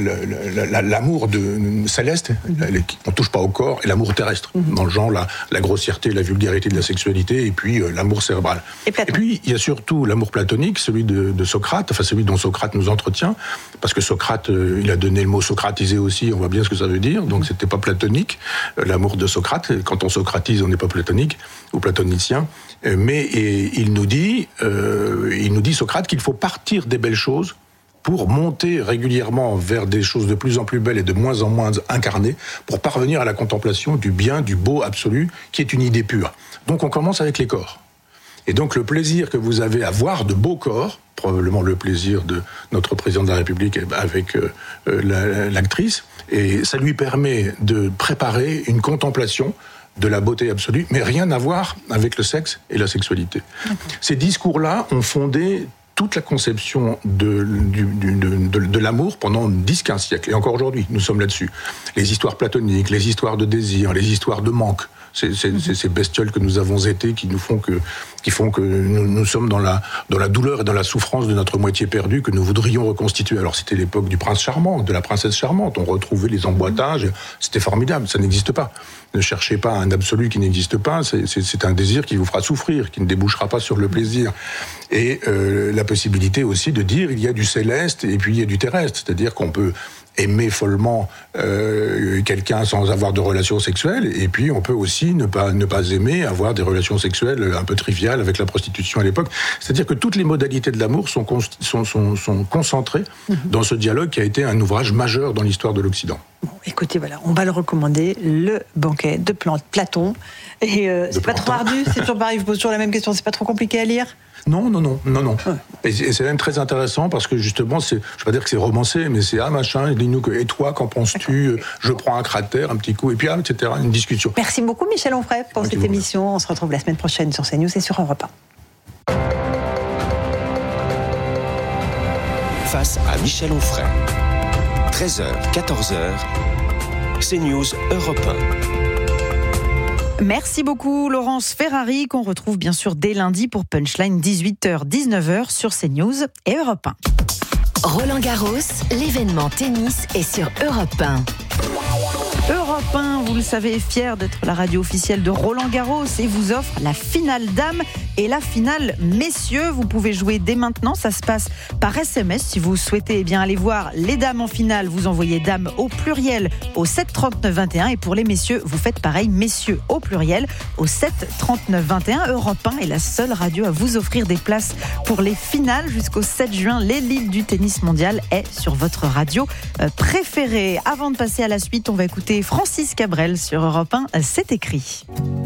l'amour céleste, on ne touche pas au corps, et l'amour terrestre, dans le genre la grossièreté, la vulgarité de la sexualité, et puis l'amour cérébral. Et puis, il y a surtout l'amour platonique, celui de Socrate, enfin celui dont Socrate nous entretient, parce que Socrate, il a donné le mot socratisé aussi, on voit bien ce que ça veut dire, donc c'était pas platonique, l'amour de Socrate. Quand on socratise, on n'est pas platonique ou platonicien, mais il nous dit Socrate qu'il faut partir des belles choses pour monter régulièrement vers des choses de plus en plus belles et de moins en moins incarnées, pour parvenir à la contemplation du bien, du beau absolu, qui est une idée pure. Donc on commence avec les corps. Et donc le plaisir que vous avez à voir de beaux corps, probablement le plaisir de notre président de la République avec l'actrice, et ça lui permet de préparer une contemplation de la beauté absolue, mais rien à voir avec le sexe et la sexualité. D'accord. Ces discours-là ont fondé toute la conception de l'amour pendant 10-15 siècles. Et encore aujourd'hui, nous sommes là-dessus. Les histoires platoniques, les histoires de désir, les histoires de manque, ces bestioles que nous avons été qui font que nous sommes dans la douleur et dans la souffrance de notre moitié perdue que nous voudrions reconstituer. Alors c'était l'époque du prince charmant, de la princesse charmante. On retrouvait les emboîtages, c'était formidable, ça n'existe pas. Ne cherchez pas un absolu qui n'existe pas, c'est un désir qui vous fera souffrir, qui ne débouchera pas sur le plaisir. Et la possibilité aussi de dire il y a du céleste et puis il y a du terrestre, c'est-à-dire qu'on peut aimer follement quelqu'un sans avoir de relations sexuelles, et puis on peut aussi ne pas aimer, avoir des relations sexuelles un peu triviales avec la prostitution à l'époque. C'est-à-dire que toutes les modalités de l'amour sont concentrées dans ce dialogue qui a été un ouvrage majeur dans l'histoire de l'Occident. Bon, écoutez, voilà, on va le recommander, le banquet de Platon. Et c'est pas trop ardu, c'est toujours pareil, je pose toujours la même question, c'est pas trop compliqué à lire ? Non. Ouais. Et c'est même très intéressant parce que justement, je ne vais pas dire que c'est romancé, mais c'est machin, dis-nous que, et toi, qu'en penses-tu ? Je prends un cratère, un petit coup, et puis etc., une discussion. Merci beaucoup Michel Onfray pour cette émission. On se retrouve la semaine prochaine sur CNews et sur Europe 1. Face à Michel Onfray, 13h, 14h, CNews Europe 1. Merci beaucoup Laurence Ferrari, qu'on retrouve bien sûr dès lundi pour Punchline 18h-19h sur CNews et Europe 1. Roland Garros, l'événement tennis est sur Europe 1. Europe 1, vous le savez, est fier d'être la radio officielle de Roland Garros et vous offre la finale dames et la finale messieurs. Vous pouvez jouer dès maintenant, ça se passe par SMS. Si vous souhaitez aller voir les dames en finale, vous envoyez dames au pluriel au 7 39 21 et pour les messieurs, vous faites pareil, messieurs au pluriel au 7 39 21. Europe 1 est la seule radio à vous offrir des places pour les finales jusqu'au 7 juin. L'élite du tennis mondial est sur votre radio préférée. Avant de passer à la suite, on va écouter Francis Cabrel sur Europe 1, c'est écrit.